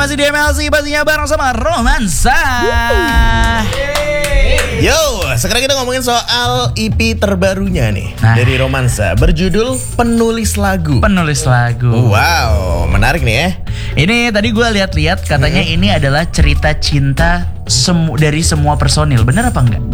masih di MLC pastinya bareng sama Romansa. Yo, sekarang kita ngomongin soal EP terbarunya nih dari Romansa berjudul Penulis Lagu. Penulis lagu. Wow, menarik nih ya. Ini tadi gue lihat-lihat katanya ini adalah cerita cinta dari semua personil. Benar apa enggak?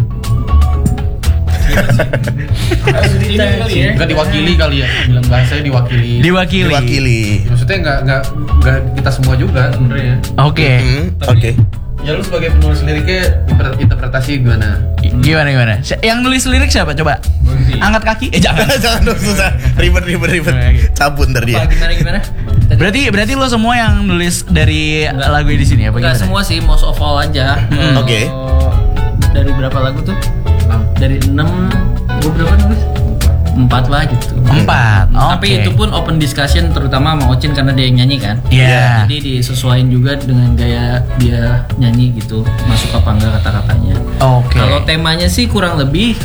Enggak diwakili kali ya, bilang bahasanya diwakili. Diwakili. Maksudnya enggak kita semua juga sebenarnya. Oke. Oke. Ya lu sebagai penulis liriknya interpretasi gimana? Gimana? Yang nulis lirik siapa coba? Angkat kaki? Jangan. Jangan dong, susah. Ribet. Cabut ntar dia. Gimana? Berarti lo semua yang nulis dari lagu di sini ya? Enggak semua sih, most of all aja. Oke. Dari berapa lagu tuh? Dari 6, gue berapa nulis? 4 lah gitu. 4. Tapi itu pun open discussion terutama sama Ocin karena dia yang nyanyi kan. Iya. Jadi disesuaikan juga dengan gaya dia nyanyi gitu. Masuk apa enggak kata-katanya. Oke. Kalau temanya sih kurang lebih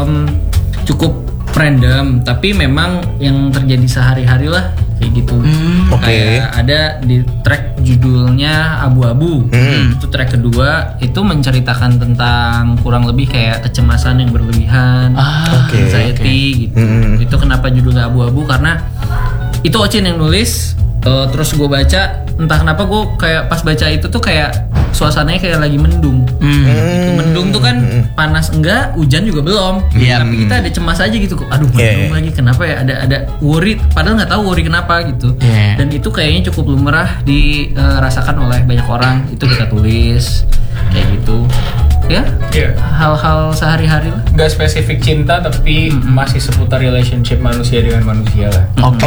cukup random, tapi memang yang terjadi sehari-hari lah kayak gitu. Kayak ada di track judulnya Abu-Abu. Itu track kedua itu menceritakan tentang kurang lebih kayak kecemasan yang berlebihan, anxiety gitu. Itu kenapa judulnya Abu-Abu karena itu Ocin yang nulis. Terus gue baca, entah kenapa gue kayak pas baca itu tuh kayak suasananya kayak lagi mendung. Gitu. Mendung tuh kan panas enggak, hujan juga belum. Tapi kita ada cemas aja gitu. Aduh, mendung lagi. Kenapa ya? Ada worry. Padahal nggak tahu worry kenapa gitu. Dan itu kayaknya cukup lumrah dirasakan oleh banyak orang. Itu kita tulis kayak gitu. Ya, hal-hal sehari-hari lah. Gak spesifik cinta tapi masih seputar relationship manusia dengan manusia lah.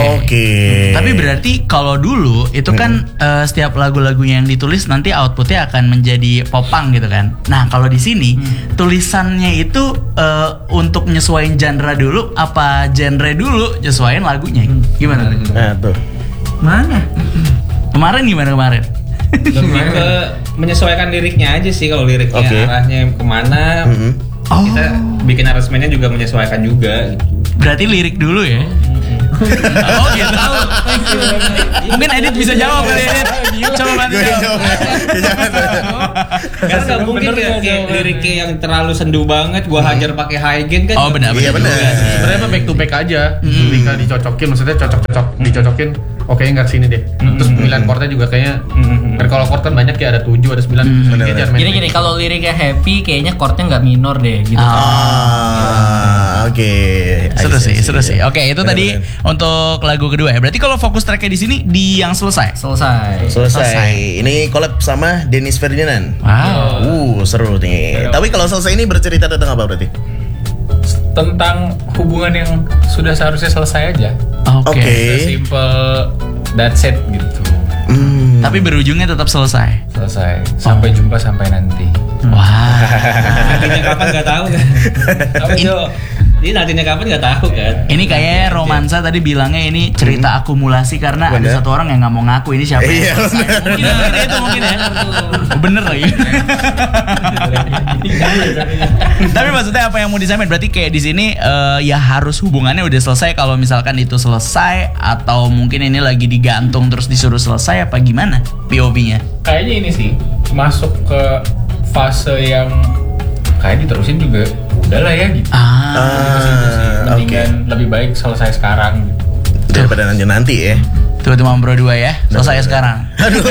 Oke. Tapi berarti kalau dulu itu kan setiap lagu-lagunya yang ditulis nanti outputnya akan menjadi popang gitu kan. Nah kalau di sini tulisannya itu untuk nyesuaiin genre dulu apa genre dulu nyesuaiin lagunya? Gimana? Nah tuh. Mana? Kemarin gimana? Lebih ke menyesuaikan liriknya aja sih. Kalau liriknya arahnya kemana, kita bikin aransemennya juga menyesuaikan juga gitu. Berarti lirik dulu ya? Oh gitu. Mungkin Edit bisa jawab kali Edit. Coba bantu jawab. Karena nggak mungkin kayak liriknya yang terlalu sendu banget, gua hajar pakai high gain kan. Oh benar. Iya benar. Sebenarnya mah back to back aja. Ketika dicocokin, maksudnya dicocokin. Oke, nggak kesini deh. Terus pemilihan chordnya juga kayaknya. Kalau chord kan banyak ya, ada 7, ada 9. Gini, kalau liriknya happy, kayaknya chordnya nggak minor deh, gitu. Oke. Seru sih. Oke, itu tadi untuk lagu kedua ya. Berarti kalau fokus tracknya di sini di yang selesai. Selesai. Ini collab sama Dennis Ferdinand. Wow. Seru nih. Tapi kalau selesai ini bercerita tentang apa berarti? Tentang hubungan yang sudah seharusnya selesai aja. Oke. Simple, that's it gitu. Tapi berujungnya tetap selesai. Sampai jumpa sampai nanti. Wah. Nantinya kapan nggak tahu kan? Apa Jo? Ini nantinya kapan nggak tahu kan? Ini kayaknya Romansa tadi bilangnya ini cerita akumulasi karena ada satu orang yang nggak mau ngaku ini siapa. Iya. Mungkin ya. Bener lagi. Tapi maksudnya apa yang mau disampaikan? Berarti kayak di sini ya harus hubungannya udah selesai. Kalau misalkan itu selesai atau mungkin ini lagi digantung terus disuruh selesai apa gimana POV-nya? Kayaknya ini sih masuk ke fase yang kayak diterusin juga udah lah ya gitu. Mendingan lebih baik selesai sekarang gitu. Daripada nanti ya. Tiba-tiba Bro 2 ya. Selesai sekarang.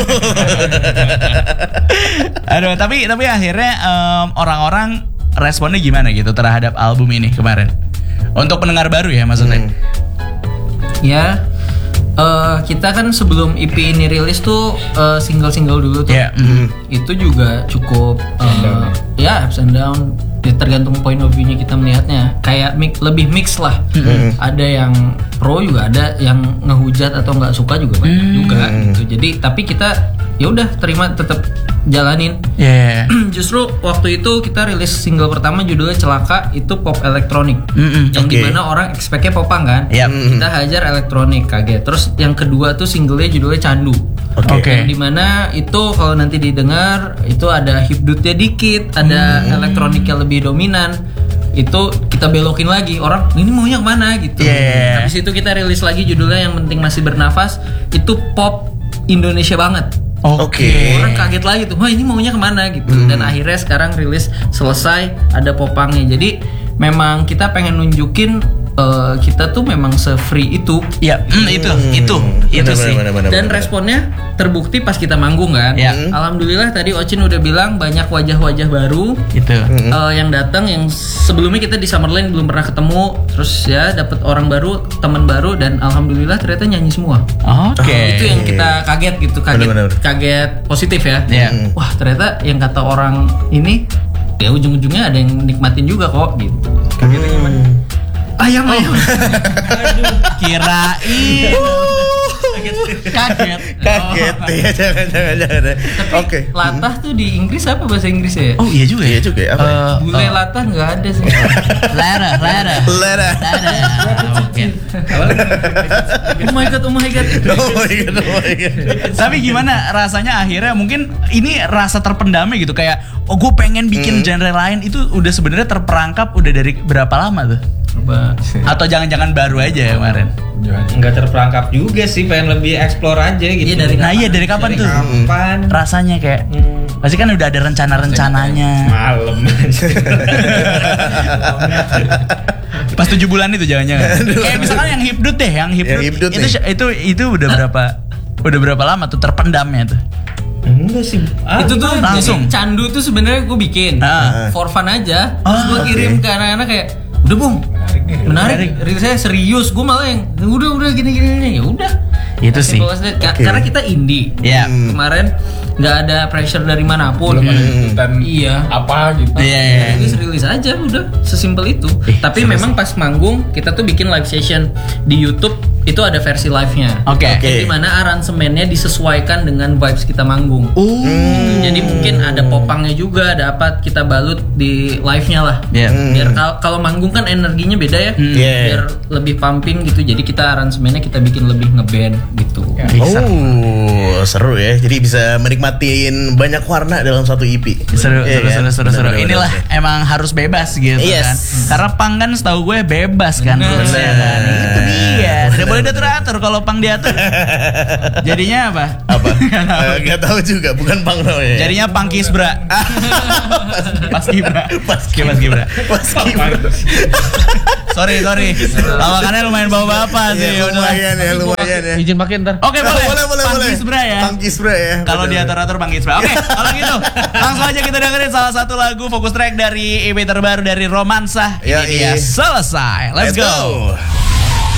Aduh, tapi akhirnya orang-orang responnya gimana gitu terhadap album ini kemarin? Untuk pendengar baru ya maksudnya. Ya. Kita kan sebelum EP ini rilis tuh single-single dulu tuh. Itu juga cukup ups and down. Ya, tergantung point of view-nya kita melihatnya. Kayak lebih mix lah. Ada yang pro juga, ada yang ngehujat atau nggak suka juga banyak juga gitu. Jadi tapi kita ya udah terima, tetap jalanin. Justru waktu itu kita rilis single pertama judulnya Celaka, itu pop elektronik. Yang dimana orang expect-nya popang kan. Kita hajar elektronik kaget. Terus yang kedua tuh singlenya judulnya Candu. Yang dimana itu kalau nanti didengar itu ada hipdutnya dikit, ada elektroniknya lebih dominan. Itu kita belokin lagi, orang ini maunya kemana gitu. Habis itu kita rilis lagi judulnya Yang Penting Masih Bernafas. Itu pop Indonesia banget. Oke. Orang kaget lagi tuh, wah ini maunya kemana gitu. Dan akhirnya sekarang rilis selesai, ada popangnya. Jadi memang kita pengen nunjukin kita tuh memang se-free itu. Ya, itu sih. Dan responnya terbukti pas kita manggung kan. Ya. Alhamdulillah tadi Ocin udah bilang banyak wajah-wajah baru Itu. yang datang yang sebelumnya kita di Summerland belum pernah ketemu. Terus ya dapat orang baru, teman baru, dan alhamdulillah ternyata nyanyi semua. Oke. Itu yang kita kaget gitu, kaget positif ya. Iya. Wah ternyata yang kata orang ini ya ujung-ujungnya ada yang nikmatin juga kok gitu. Kagetnya gimana? Ayam. Aduh, Kirain. Kaget. Ya, jangan. Oke. Latah tuh di Inggris apa bahasa Inggrisnya ya? Oh iya juga ya. Apa? Bule latah nggak ada sih. Lera. Oke. Oh my god. Oh my god. Tapi gimana rasanya akhirnya, mungkin ini rasa terpendamnya gitu, kayak gue pengen bikin genre lain, itu udah sebenarnya terperangkap udah dari berapa lama tuh? Atau jangan-jangan baru aja ya kemarin? Nggak terperangkap juga sih, pengen lebih explore aja gitu. Iya, dari kapan tuh? Kapan? Rasanya kayak pasti kan udah ada rencana-rencananya. Malam aja. Pas 7 bulan itu jangan-jangan. Kayak misalkan yang Hipdut deh, yang Hipdut itu udah berapa lama tuh terpendamnya tuh? Enggak sih. Itu tuh langsung. jadi candu tuh sebenarnya gue bikin for fun aja. Terus gue kirim ke anak-anak kayak, udah Bung, menarik. Saya serius, gue malah yang udah gini. Ya udah. Itu sih. Karena kita indie. Iya. Kemarin nggak ada pressure dari manapun. Dan Iya. apa gitu. Iya. Rilis aja udah, sesimpel itu. Tapi memang pas manggung kita tuh bikin live session di YouTube, itu ada versi live-nya. Oke. Di mana aransemennya disesuaikan dengan vibes kita manggung. Jadi mungkin ada popangnya juga, ada apa, kita balut di live-nya lah. Iya. Biar kalau manggung kan energinya beda ya. Biar lebih pumping gitu. Jadi kita aransemennya kita bikin lebih ngeband gitu. Oh, seru ya. Jadi bisa menikmatin banyak warna dalam satu EP. Seru. Inilah Bener. emang harus bebas gitu kan. Karena pang kan setahu gue bebas kan. Terusnya kan. Itu dia. Tidak boleh diatur-atur, kalau pang diatur. Jadinya apa? Gak tahu juga, bukan pang namanya. Jadinya pangkisbra. Paskibra. Sorry. Lawakannya lumayan bapak sih. Ya, lumayan ya. Izin pakai ntar. Oke, boleh. Boleh. Pangkisbra ya. Pangkisbra ya. Kalau diatur-atur pangkisbra. Oke, kalau gitu langsung aja kita dengerin salah satu lagu fokus track dari EP terbaru dari Romansa. Ini dia Selesai. Let's go.